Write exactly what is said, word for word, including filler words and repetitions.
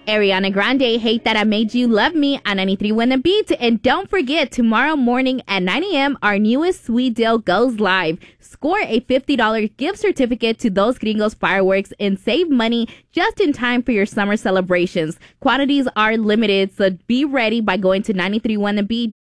Ariana Grande, Hate That I Made You Love Me on ninety-three When the Beat. And don't forget, tomorrow morning at nine a.m., our newest sweet deal goes live. Score a fifty dollars gift certificate to Dos Gringos Fireworks and save money just in time for your summer celebrations. Quantities are limited, so be ready by going to nine three one the beat